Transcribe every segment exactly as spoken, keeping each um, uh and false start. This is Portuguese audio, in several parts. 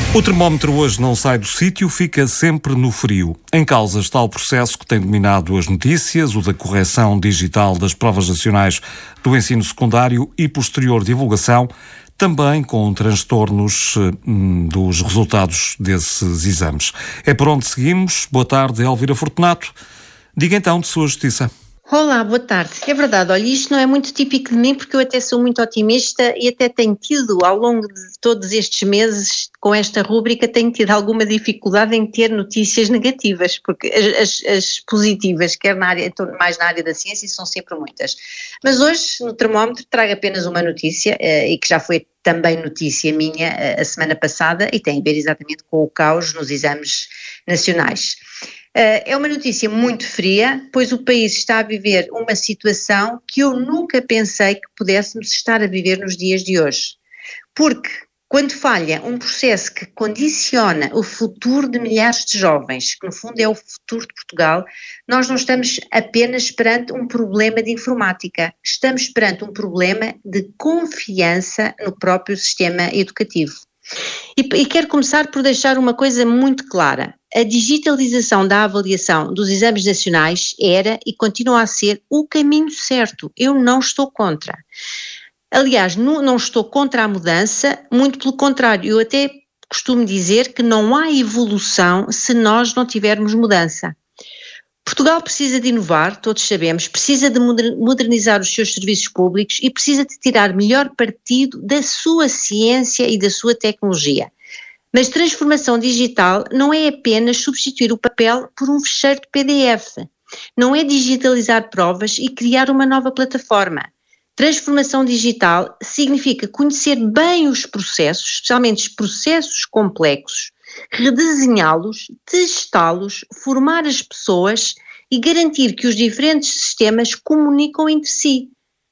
O termómetro hoje não sai do sítio, fica sempre no frio. Em causa está o processo que tem dominado as notícias, o da correção digital das provas nacionais do ensino secundário e posterior divulgação, também com transtornos hum, dos resultados desses exames. É por onde seguimos. Boa tarde, Elvira Fortunato. Diga então de sua justiça. Olá, boa tarde. É verdade, olha, isto não é muito típico de mim porque eu até sou muito otimista e até tenho tido, ao longo de todos estes meses, com esta rúbrica, tenho tido alguma dificuldade em ter notícias negativas, porque as, as, as positivas, quer na área, mais na área da ciência, são sempre muitas. Mas hoje, no termómetro, trago apenas uma notícia, e que já foi também notícia minha a semana passada, e tem a ver exatamente com o caos nos exames nacionais. É uma notícia muito fria, pois o país está a viver uma situação que eu nunca pensei que pudéssemos estar a viver nos dias de hoje. Porque quando falha um processo que condiciona o futuro de milhares de jovens, que no fundo é o futuro de Portugal, nós não estamos apenas perante um problema de informática, estamos perante um problema de confiança no próprio sistema educativo. E, e quero começar por deixar uma coisa muito clara. A digitalização da avaliação dos exames nacionais era e continua a ser o caminho certo. Eu não estou contra. Aliás, não, não estou contra a mudança, muito pelo contrário. Eu até costumo dizer que não há evolução se nós não tivermos mudança. Portugal precisa de inovar, todos sabemos, precisa de modernizar os seus serviços públicos e precisa de tirar melhor partido da sua ciência e da sua tecnologia. Mas transformação digital não é apenas substituir o papel por um fecheiro de P D F, não é digitalizar provas e criar uma nova plataforma. Transformação digital significa conhecer bem os processos, especialmente os processos complexos, redesenhá-los, testá-los, formar as pessoas e garantir que os diferentes sistemas comunicam entre si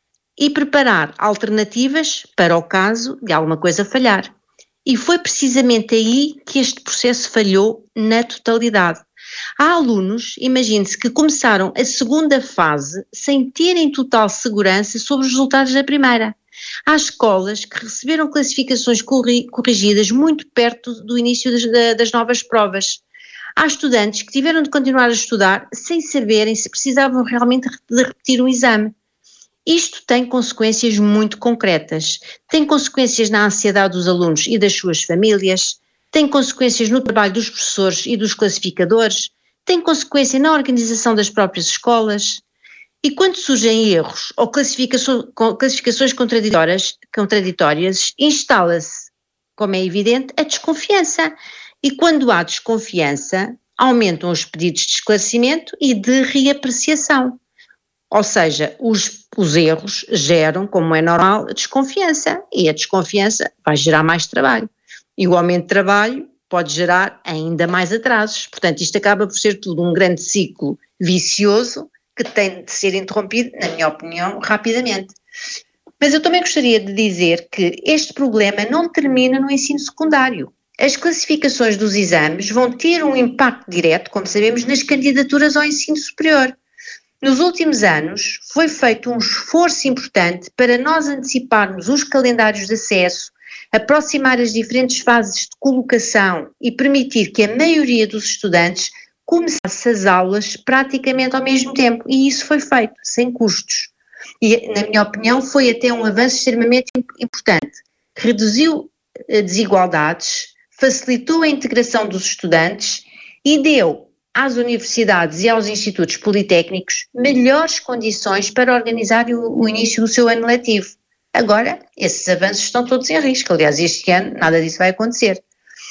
e preparar alternativas para o caso de alguma coisa falhar. E foi precisamente aí que este processo falhou na totalidade. Há alunos, imagine-se, que começaram a segunda fase sem terem total segurança sobre os resultados da primeira. Há escolas que receberam classificações corrigidas muito perto do início das, das novas provas. Há estudantes que tiveram de continuar a estudar sem saberem se precisavam realmente de repetir um exame. Isto tem consequências muito concretas. Tem consequências na ansiedade dos alunos e das suas famílias, tem consequências no trabalho dos professores e dos classificadores, tem consequência na organização das próprias escolas. E quando surgem erros ou classificações, classificações contraditórias, contraditórias instala-se, como é evidente, a desconfiança. E quando há desconfiança, aumentam os pedidos de esclarecimento e de reapreciação. Ou seja, os, os erros geram, como é normal, a desconfiança. E a desconfiança vai gerar mais trabalho. E o aumento de trabalho pode gerar ainda mais atrasos. Portanto, isto acaba por ser tudo um grande ciclo vicioso que tem de ser interrompido, na minha opinião, rapidamente. Mas eu também gostaria de dizer que este problema não termina no ensino secundário. As classificações dos exames vão ter um impacto direto, como sabemos, nas candidaturas ao ensino superior. Nos últimos anos foi feito um esforço importante para nós anteciparmos os calendários de acesso, aproximar as diferentes fases de colocação e permitir que a maioria dos estudantes começasse as aulas praticamente ao mesmo tempo, e isso foi feito, sem custos. E, na minha opinião, foi até um avanço extremamente importante. Reduziu desigualdades, facilitou a integração dos estudantes e deu às universidades e aos institutos politécnicos melhores condições para organizar o, o início do seu ano letivo. Agora, esses avanços estão todos em risco. Aliás, este ano nada disso vai acontecer.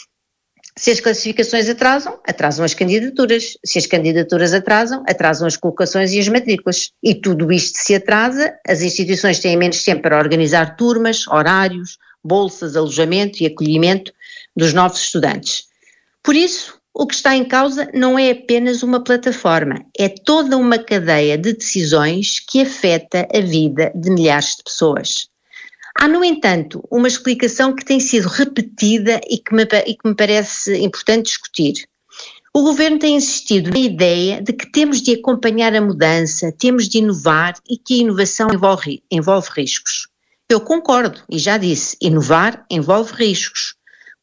Se as classificações atrasam, atrasam as candidaturas. Se as candidaturas atrasam, atrasam as colocações e as matrículas. E tudo isto se atrasa, as instituições têm menos tempo para organizar turmas, horários, bolsas, alojamento e acolhimento dos novos estudantes. Por isso, o que está em causa não é apenas uma plataforma, é toda uma cadeia de decisões que afeta a vida de milhares de pessoas. Há, no entanto, uma explicação que tem sido repetida e que me, e que me parece importante discutir. O Governo tem insistido na ideia de que temos de acompanhar a mudança, temos de inovar e que a inovação envolve, envolve riscos. Eu concordo, e já disse, inovar envolve riscos.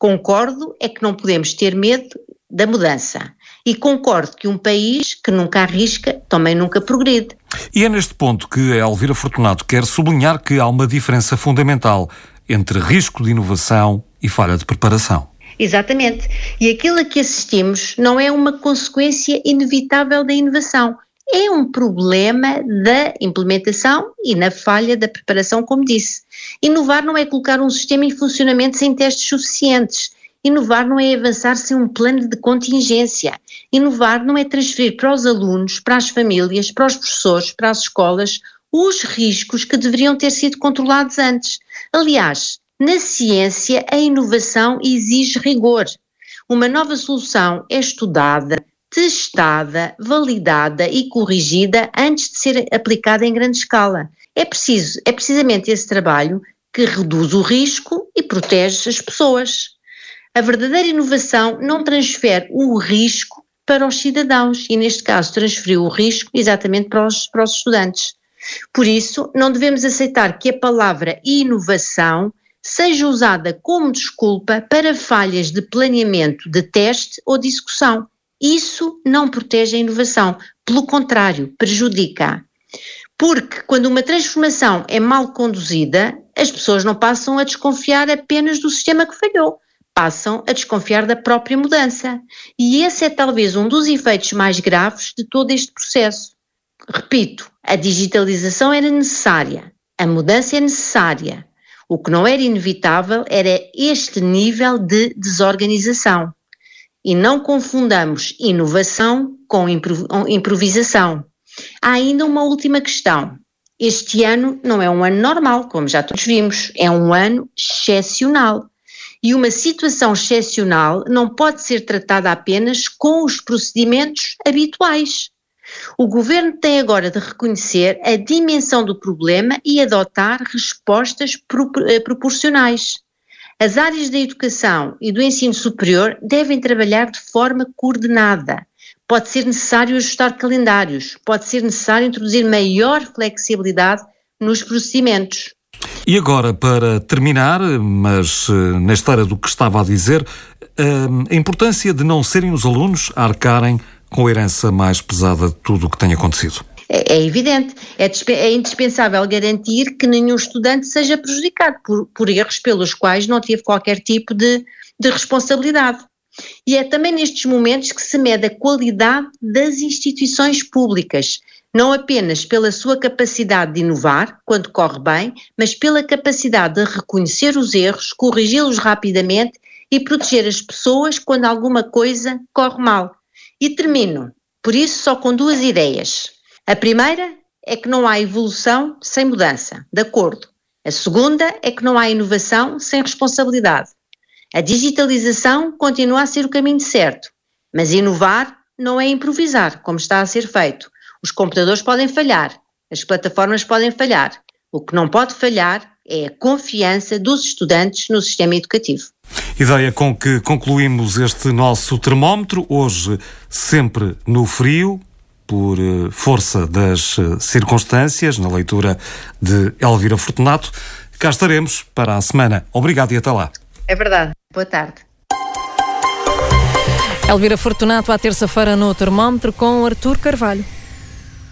Concordo é que não podemos ter medo da mudança. E concordo que um país que nunca arrisca também nunca progride. E é neste ponto que a Elvira Fortunato quer sublinhar que há uma diferença fundamental entre risco de inovação e falha de preparação. Exatamente. E aquilo a que assistimos não é uma consequência inevitável da inovação. É um problema da implementação e na falha da preparação, como disse. Inovar não é colocar um sistema em funcionamento sem testes suficientes. Inovar não é avançar sem um plano de contingência. Inovar não é transferir para os alunos, para as famílias, para os professores, para as escolas, os riscos que deveriam ter sido controlados antes. Aliás, na ciência, a inovação exige rigor. Uma nova solução é estudada, testada, validada e corrigida antes de ser aplicada em grande escala. É preciso, é precisamente esse trabalho que reduz o risco e protege as pessoas. A verdadeira inovação não transfere o risco para os cidadãos e, neste caso, transferiu o risco exatamente para os, para os estudantes. Por isso, não devemos aceitar que a palavra inovação seja usada como desculpa para falhas de planeamento, de teste ou de execução. Isso não protege a inovação, pelo contrário, prejudica-a. Porque quando uma transformação é mal conduzida, as pessoas não passam a desconfiar apenas do sistema que falhou, passam a desconfiar da própria mudança. E esse é talvez um dos efeitos mais graves de todo este processo. Repito, a digitalização era necessária, a mudança é necessária. O que não era inevitável era este nível de desorganização. E não confundamos inovação com improvisação. Há ainda uma última questão. Este ano não é um ano normal, como já todos vimos, é um ano excepcional. E uma situação excepcional não pode ser tratada apenas com os procedimentos habituais. O Governo tem agora de reconhecer a dimensão do problema e adotar respostas proporcionais. As áreas da educação e do ensino superior devem trabalhar de forma coordenada. Pode ser necessário ajustar calendários, pode ser necessário introduzir maior flexibilidade nos procedimentos. E agora, para terminar, mas na esteira do que estava a dizer, a importância de não serem os alunos a arcarem com a herança mais pesada de tudo o que tem acontecido. É, é evidente, é, é indispensável garantir que nenhum estudante seja prejudicado por, por erros pelos quais não teve qualquer tipo de, de responsabilidade. E é também nestes momentos que se mede a qualidade das instituições públicas, não apenas pela sua capacidade de inovar, quando corre bem, mas pela capacidade de reconhecer os erros, corrigi-los rapidamente e proteger as pessoas quando alguma coisa corre mal. E termino, por isso, só com duas ideias. A primeira é que não há evolução sem mudança, de acordo. A segunda é que não há inovação sem responsabilidade. A digitalização continua a ser o caminho certo, mas inovar não é improvisar, como está a ser feito. Os computadores podem falhar, as plataformas podem falhar. O que não pode falhar é a confiança dos estudantes no sistema educativo. Ideia com que concluímos este nosso termómetro, hoje sempre no frio, por força das circunstâncias, na leitura de Elvira Fortunato. Cá estaremos para a semana. Obrigado e até lá. É verdade. Boa tarde. Elvira Fortunato, à terça-feira no termómetro com Artur Carvalho.